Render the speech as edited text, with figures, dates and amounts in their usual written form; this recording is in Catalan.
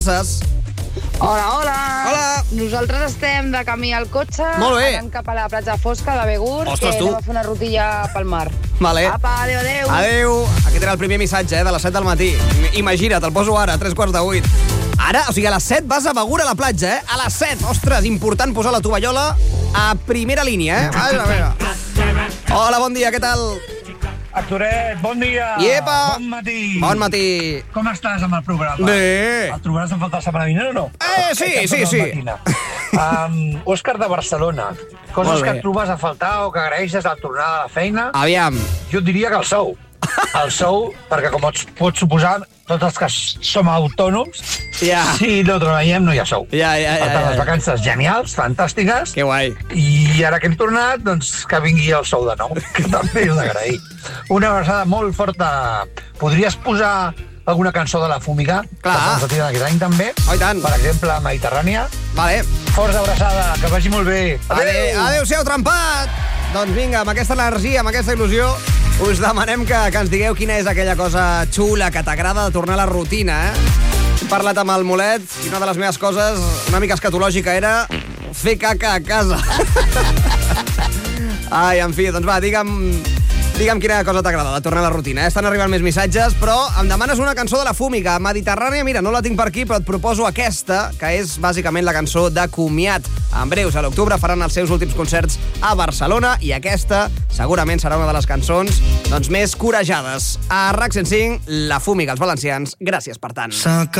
Hola, hola. Hola. Nosaltres estem de camí al cotxe. Molt bé. Anant cap a la platja fosca de Begur. Ostres, que tu. anem a fer una rutilla pel mar. Vale. Apa, adéu, adéu. Adéu. Aquest era el primer missatge, de les 7 del matí. Imagina't, el poso ara, a 3:45. Ara, o sigui, a les 7 vas a Begur a la platja, A les 7. Ostres, important posar la tovallola a primera línia, A veure. Hola, bon dia, què tal? Arturet, bon dia. Iepa. Bon matí. Bon matí. Com estàs amb el programa? Bé. El trobaràs en falta la setmana vinent o no? Sí. Òscar de Barcelona. Molt Coses bé. que et trobes a faltar o que agraeixes al tornar a la feina. Aviam. Jo et diria que el sou. El sou, perquè com pots suposar, tots els que som autònoms, Ja. si no treballem no hi ha sou. Ja. Per tant, les vacances genials, fantàstiques. Que guai. I ara que hem tornat, doncs que vingui el sou de nou, que també és d'agrair. Una abraçada molt forta. Podries posar alguna cançó de La Fúmiga? Clar. Que se'ns retira aquest any també. Oh, i tant. Per exemple, Mediterrània. Vale. Força abraçada, que vagi molt bé. Adéu-siau, trempat! Doncs vinga, amb aquesta energia, amb aquesta il·lusió, us demanem que ens digueu quina és aquella cosa xula que t'agrada de tornar a la rutina, He parlat amb el Molet i una de les meves coses, una mica escatològica, era fer caca a casa. Ai, en fi, doncs va, digue'm quina cosa t'agrada de tornar a la rutina, Estan arribant més missatges, però em demanes una cançó de La Fúmiga. Mediterrània, mira, no la tinc per aquí, però et proposo aquesta, que és bàsicament la cançó de comiat. En breus, a l'octubre, faran els seus últims concerts a Barcelona i aquesta segurament serà una de les cançons més corejades. A RAC 105, La Fúmiga, els valencians, gràcies per tant.